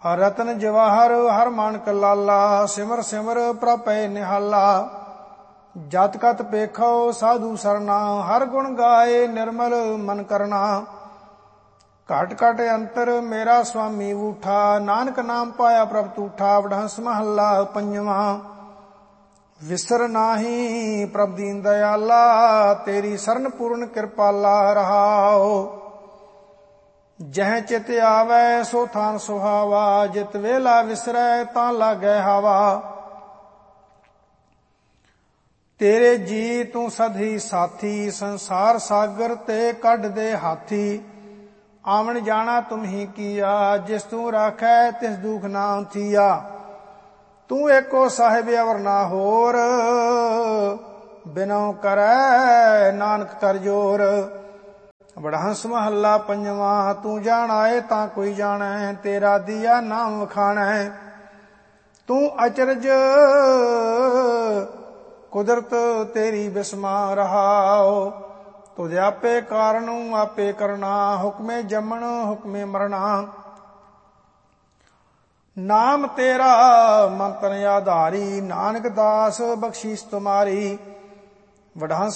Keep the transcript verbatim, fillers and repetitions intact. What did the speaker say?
रतन जवाहर हर मानक लाला, सिमर सिमर प्रपय निहाला। जत कत पेखो साधु सरना, हर गुण गाए निर्मल मन करना। घट घट अंतर मेरा स्वामी ऊठा, नानक नाम पाया प्रभ तूठा। वडहंस महला पंजवा। विसर नाही प्रभ दीन दयाला, तेरी सरन पूर्ण कृपाला रहाओ। जह चित आवे सो थान सुहावा, जित वेला विसरै तां लागै हावा। तेरे जी तू सधी साथी, संसार सागर ते कढ दे हाथी। आवन जाना तुम ही किया, जिस तू राखै तिस दुख ना थिया। तू एको साहिब अवर ना होर, बिनौ करै नानक कर जोर। वडहंस महला पंजवा। तू जान आए तां कोई जानै, तेरा दिया नाम वखाणै। तू अचरज कुदरत तेरी बिस्मा रहाओ। तुझ आपे कारणू आपे करना, हुक्मे जमन हुक्मे मरना। नाम तेरा मन तन आधारी, नानक दास बख्शीस तुम्हारी। वडहंस